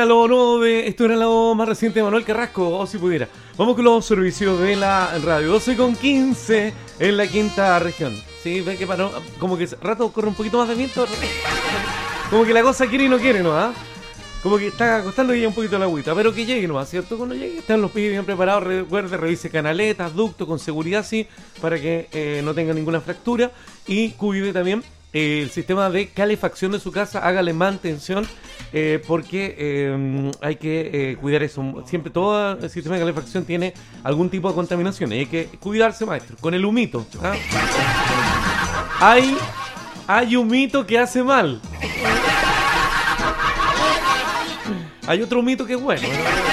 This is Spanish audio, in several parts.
Lo nuevo de esto era lo más reciente de Manuel Carrasco, o si pudiera. Vamos con los servicios de la radio. 12:15 en la quinta región. Sí, ve que paró, como que rato corre un poquito más de viento. Como que la cosa quiere y no quiere, ¿no? ¿Ah? Como que está costando ya un poquito la agüita, pero que llegue nomás, ¿cierto? Cuando llegue están los pibes bien preparados. Recuerde, revise canaletas, ductos con seguridad, sí, para que no tenga ninguna fractura. Y cuide también el sistema de calefacción de su casa, hágale mantención, porque hay que cuidar eso. Siempre todo el sistema de calefacción tiene algún tipo de contaminación y hay que cuidarse, maestro, con el humito. ¿Ah? Hay humito que hace mal. Hay otro humito que es bueno.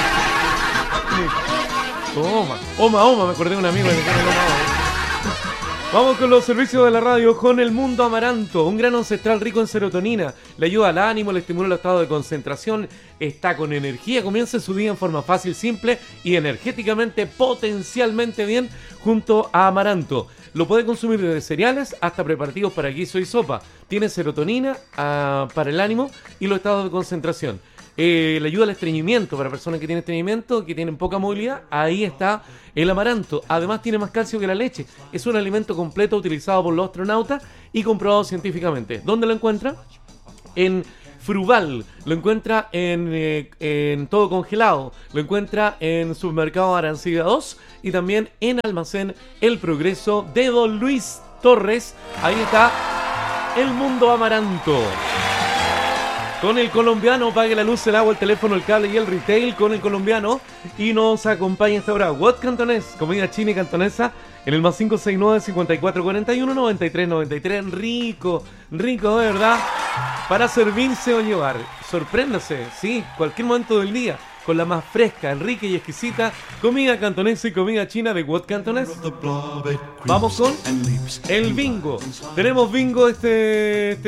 Oma, me acordé de un amigo de Vamos con los servicios de la radio con el Mundo Amaranto, un grano ancestral rico en serotonina, le ayuda al ánimo, le estimula el estado de concentración, está con energía, comienza su día en forma fácil, simple y energéticamente potencialmente bien junto a Amaranto. Lo puede consumir desde cereales hasta preparativos para guiso y sopa. Tiene serotonina para el ánimo y los estados de concentración. Le ayuda al estreñimiento para personas que tienen estreñimiento, que tienen poca movilidad. Ahí está el amaranto. Además tiene más calcio que la leche. Es un alimento completo utilizado por los astronautas y comprobado científicamente. ¿Dónde lo encuentra? En Fruval. Lo encuentra en Todo Congelado. Lo encuentra en Supermercado Arancibia 2 y también en Almacén El Progreso de Don Luis Torres. Ahí está el Mundo Amaranto. Con el colombiano, pague la luz, el agua, el teléfono, el cable y el retail con el colombiano. Y nos acompaña esta hora What Cantonés, comida china y cantonesa, en el más 569-5441-9393. Rico, de verdad, para servirse o llevar. Sorpréndase, sí, cualquier momento del día, con la más fresca, rica y exquisita comida cantonesa y comida china de What Cantonés. Vamos con el bingo. Tenemos bingo este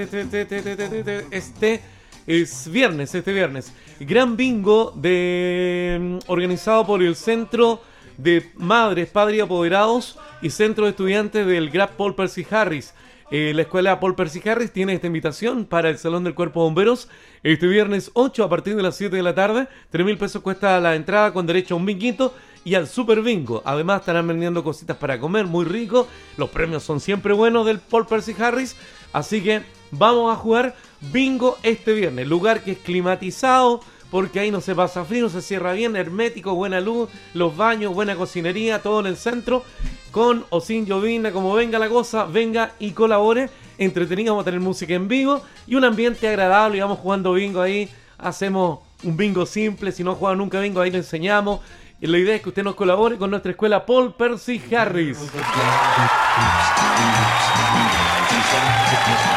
viernes. Gran bingo organizado por el Centro de Madres, Padres y Apoderados y Centro de Estudiantes del GRAP Paul Percy Harris. La escuela Paul Percy Harris tiene esta invitación para el Salón del Cuerpo de Bomberos este viernes 8 a partir de las 7 de la tarde. 3.000 pesos cuesta la entrada con derecho a un binguito y al super bingo. Además estarán vendiendo cositas para comer muy rico. Los premios son siempre buenos del Paul Percy Harris. Así que vamos a jugar bingo este viernes. Lugar que es climatizado, porque ahí no se pasa frío, se cierra bien, hermético, buena luz, los baños, buena cocinería, todo en el centro, con o sin llovizna, como venga la cosa, venga y colabore. Entretenido, vamos a tener música en vivo y un ambiente agradable, y vamos jugando bingo ahí, hacemos un bingo simple, si no ha jugado nunca bingo ahí le enseñamos. Y la idea es que usted nos colabore con nuestra escuela Paul Percy Harris.